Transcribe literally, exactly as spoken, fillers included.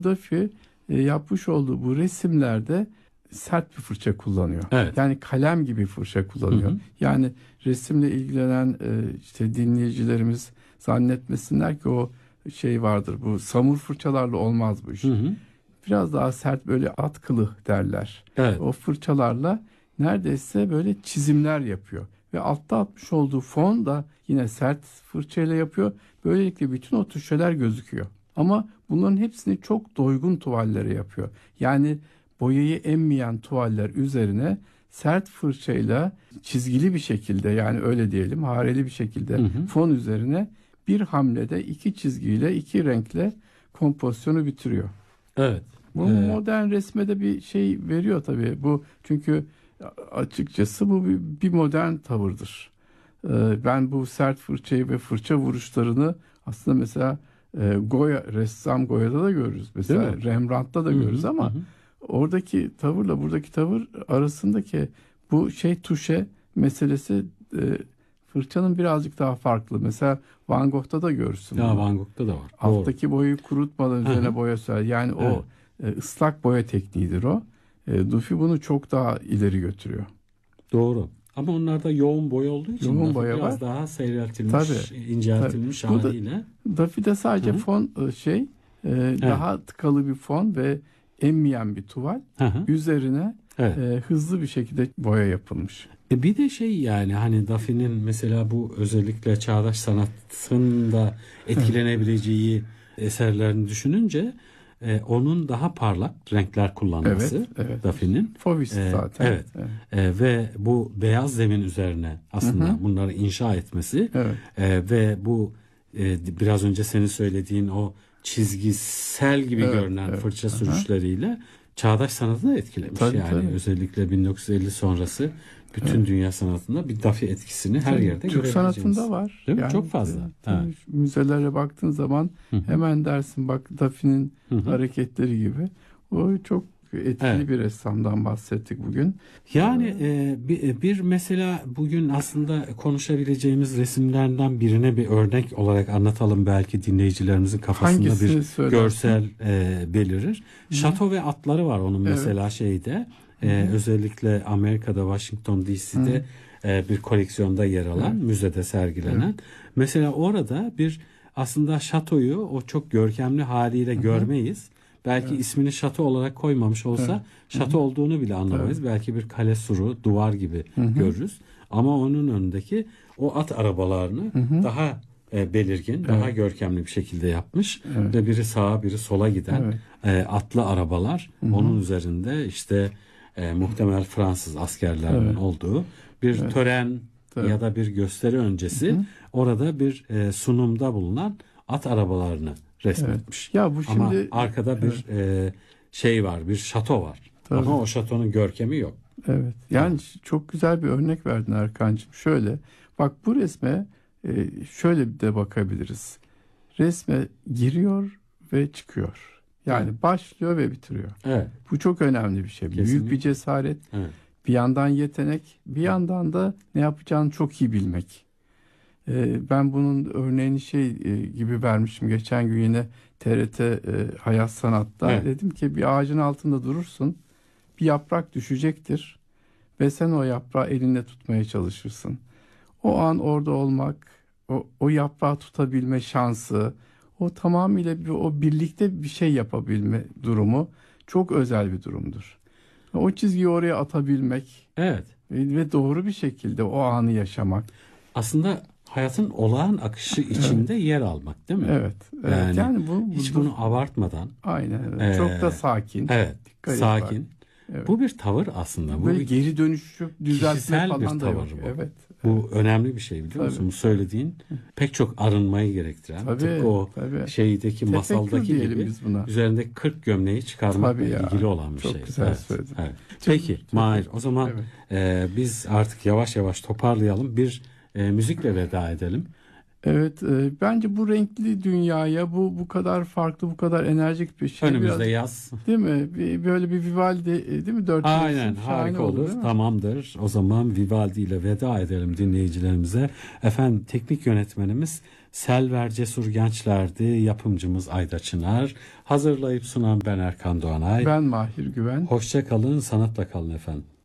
Duffy e, yapmış olduğu bu resimlerde sert bir fırça kullanıyor. Evet. Yani kalem gibi fırça kullanıyor. Hı hı. Yani resimle ilgilenen e, işte dinleyicilerimiz zannetmesinler ki o şey vardır. Bu samur fırçalarla olmaz bu iş. Hı hı. Biraz daha sert, böyle at kılı derler. Evet. O fırçalarla neredeyse böyle çizimler yapıyor. Ve altta atmış olduğu fon da yine sert fırçayla yapıyor. Böylelikle bütün o tuşeler gözüküyor. Ama bunların hepsini çok doygun tuvallere yapıyor. Yani boyayı emmeyen tuvaller üzerine sert fırçayla çizgili bir şekilde, yani öyle diyelim hareli bir şekilde hı hı. fon üzerine bir hamlede iki çizgiyle, iki renkle kompozisyonu bitiriyor. Evet. Bu ee... modern resme de bir şey veriyor tabii. Bu çünkü açıkçası bu bir, bir modern tavırdır. Ee, ben bu sert fırçayı ve fırça vuruşlarını aslında mesela e, Goya, ressam Goya'da da görürüz. Mesela Rembrandt'ta da hı-hı, görürüz ama hı-hı. oradaki tavırla buradaki tavır arasındaki bu şey tuşe meselesi e, fırçanın birazcık daha farklı. Mesela Van Gogh'ta da görürsün. Ya Van Gogh'ta da var. Alttaki Doğru. boyu kurutmadan üzerine Hı-hı. boya sürer. Yani evet. o e, ıslak boya tekniğidir o. E, Duffy bunu çok daha ileri götürüyor. Doğru. Ama onlarda yoğun boya olduğu için yoğun boya biraz var. daha seyreltilmiş, tabii, inceltilmiş tabii. haliyle. Duffy'de sadece Hı-hı. fon şey e, evet. daha tıkalı bir fon ve emmeyen bir tuval. Hı-hı. Üzerine evet. e, hızlı bir şekilde boya yapılmış. E bir de şey, yani hani Duffy'nin mesela bu özellikle çağdaş sanatında etkilenebileceği eserlerini düşününce e, onun daha parlak renkler kullanması, evet, evet. Duffy'nin. Fauvis'ti e, zaten. Evet. evet. E, ve bu beyaz zemin üzerine aslında Hı-hı. bunları inşa etmesi evet. e, ve bu e, biraz önce senin söylediğin o çizgisel gibi evet, görünen evet. fırça Hı-hı. sürüşleriyle çağdaş sanatı da etkilemiş. Tabii, yani tabii. özellikle bin dokuz yüz elli sonrası bütün evet. dünya sanatında bir Duffy etkisini her tabii, yerde Türk görebileceğiz. Türk sanatında var. Değil mi? Yani, çok fazla. Evet. Müzelere baktığın zaman Hı-hı. hemen dersin bak Duffy'nin Hı-hı. hareketleri gibi. O çok etkili evet. bir ressamdan bahsettik bugün. Yani e, bir, bir mesela bugün aslında konuşabileceğimiz resimlerden birine bir örnek olarak anlatalım, belki dinleyicilerimizin kafasında Hangisini bir söylersin? görsel e, belirir. Hı-hı. Şato ve atları var onun mesela evet. şeyde. E, özellikle Amerika'da, Washington D C'de e, bir koleksiyonda yer alan, evet. müzede sergilenen. Evet. Mesela orada bir aslında şatoyu o çok görkemli haliyle Hı-hı. görmeyiz. Belki evet. ismini şato olarak koymamış olsa evet. şato Hı-hı. olduğunu bile anlamayız. Evet. Belki bir kale suru, duvar gibi Hı-hı. görürüz. Ama onun önündeki o at arabalarını Hı-hı. daha e, belirgin, evet. daha görkemli bir şekilde yapmış. Evet. Ve biri sağa biri sola giden evet. e, atlı arabalar. Hı-hı. Onun üzerinde işte e, muhtemel Fransız askerlerinin evet. olduğu bir evet. tören evet. ya da bir gösteri öncesi Hı-hı. orada bir e, sunumda bulunan at arabalarını resmetmiş. Evet. Ya bu şimdi ama arkada bir evet. e, şey var, bir şato var. Tabii. Ama o şatonun görkemi yok. Evet. Yani evet. çok güzel bir örnek verdin Erkancığım. Şöyle, bak bu resme e, şöyle de bakabiliriz. Resme giriyor ve çıkıyor. Yani evet. başlıyor ve bitiriyor. Evet. Bu çok önemli bir şey. Kesinlikle. Büyük bir cesaret. Evet. Bir yandan yetenek, bir yandan da ne yapacağını çok iyi bilmek. Ben bunun örneğini şey gibi vermişim. Geçen gün yine T R T Hayat Sanat'ta evet. dedim ki bir ağacın altında durursun. Bir yaprak düşecektir. Ve sen o yaprağı elinle tutmaya çalışırsın. O an orada olmak, o, o yaprağı tutabilme şansı, o tamamıyla bir, o birlikte bir şey yapabilme durumu çok özel bir durumdur. O çizgiyi oraya atabilmek evet. ve, ve doğru bir şekilde o anı yaşamak. Aslında hayatın olağan akışı içinde evet. yer almak, değil mi? Evet. evet. Yani, yani bu, bu hiç bunu abartmadan. Aynen. Evet. Ee, çok da sakin. Evet. Sakin. Evet. Bu bir tavır aslında. Böyle bu bir geri dönüşü düzeltme falan da yok. Bu. Evet. Bu evet. önemli bir şey, biliyor tabii. musun? Bu söylediğin pek çok arınmayı gerektiren. Tabii, tıpkı o tabii. şeydeki Tefekkür masaldaki gibi üzerinde kırk gömleği çıkarmakla ilgili olan bir çok şey. Çok güzel evet. söyledin. Evet. Peki çok, Mahir, o zaman evet. e, biz artık yavaş yavaş toparlayalım. Bir e, müzikle veda edelim. Evet, e, bence bu renkli dünyaya, bu bu kadar farklı, bu kadar enerjik bir şey. Önümüzde biraz, yaz. Değil mi? Bir, böyle bir Vivaldi, e, değil mi? Dört Aynen, harika olur. olur Tamamdır. O zaman Vivaldi ile veda edelim dinleyicilerimize. Efendim, teknik yönetmenimiz Selver Cesur Gençler'di. Yapımcımız Ayda Çınar. Hazırlayıp sunan ben Erkan Doğanay. Ben Mahir Güven. Hoşça kalın, sanatla kalın efendim.